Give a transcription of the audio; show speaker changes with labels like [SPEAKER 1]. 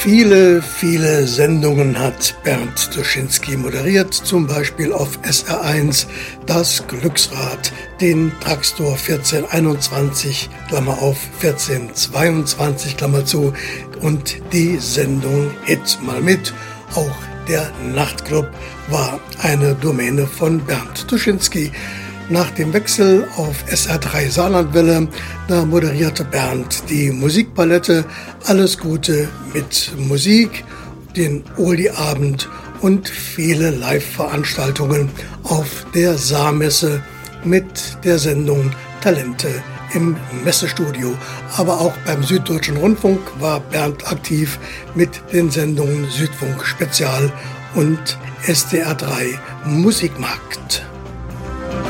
[SPEAKER 1] Viele Sendungen hat Bernd Tuschinski moderiert, zum Beispiel auf SR1 das Glücksrad, den Drugstore 1421, Klammer auf, 1422, Klammer zu, und die Sendung Hit mal mit. Auch der Nachtclub war eine Domäne von Bernd Tuschinski. Nach dem Wechsel auf SR3 Saarlandwelle, da moderierte Bernd die Musikpalette, Alles Gute mit Musik, den Oldie-Abend und viele Live-Veranstaltungen auf der Saarmesse mit der Sendung Talente im Messestudio. Aber auch beim Süddeutschen Rundfunk war Bernd aktiv mit den Sendungen Südfunk Spezial und SDR3 Musikmarkt.